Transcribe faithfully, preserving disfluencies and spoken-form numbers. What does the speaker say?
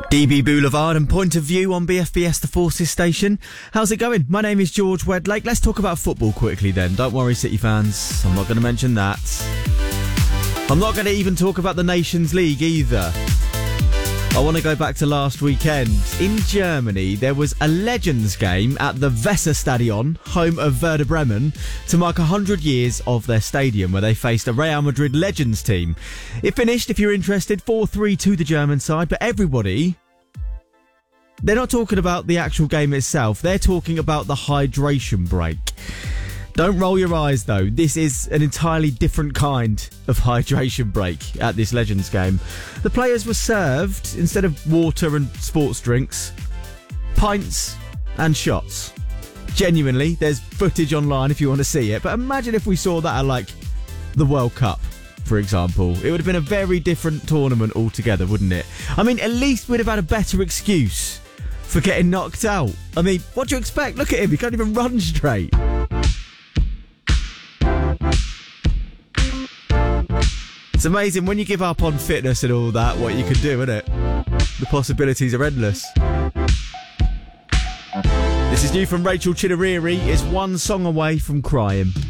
D B Boulevard and Point of View on B F B S The Forces station. How's it going? My name is George Wedlake. Let's talk about football quickly then. Don't worry, City fans. I'm not going to mention that. I'm not going to even talk about the Nations League either. I want to go back to last weekend. In Germany, there was a Legends game at the Weserstadion, home of Werder Bremen, to mark one hundred years of their stadium, where they faced a Real Madrid Legends team. It finished, if you're interested, four three to the German side, but everybody, they're not talking about the actual game itself. They're talking about the hydration break. Don't roll your eyes, though. This is an entirely different kind of hydration break at this Legends game. The players were served, instead of water and sports drinks, pints and shots. Genuinely, there's footage online if you want to see it. But imagine if we saw that at, like, the World Cup, for example. It would have been a very different tournament altogether, wouldn't it? I mean, at least we'd have had a better excuse for getting knocked out. I mean, what do you expect? Look at him. He can't even run straight. It's amazing when you give up on fitness and all that, what you can do, isn't it? The possibilities are endless. This is new from Rachel Chidoriri. It's one song away from crying.